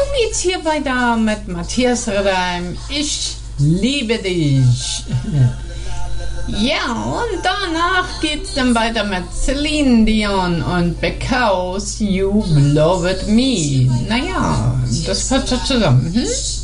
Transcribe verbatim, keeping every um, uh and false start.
geht's hier weiter mit Matthias Reim. Ich liebe dich. Ja, und danach geht's dann weiter mit Celine Dion und Because You Loved Me. Naja, das passt doch zusammen. Hm?